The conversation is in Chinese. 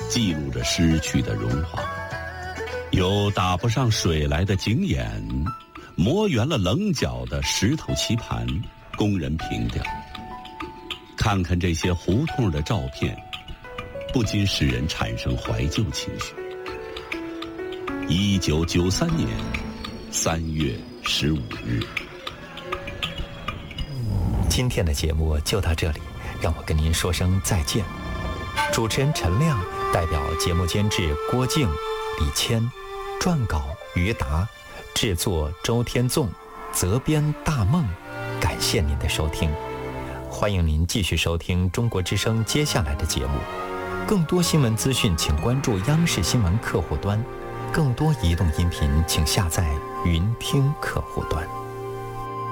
记录着失去的荣华。有打不上水来的井眼，磨圆了棱角的石头棋盘，供人凭吊。看看这些胡同的照片，不禁使人产生怀旧情绪。1993年3月15日。 今天的节目就到这里，让我跟您说声再见。主持人陈亮代表节目监制郭静、李谦，撰稿于达，制作周天纵，责编大梦。感谢您的收听，欢迎您继续收听中国之声接下来的节目。更多新闻资讯请关注央视新闻客户端，更多移动音频请下载云听客户端。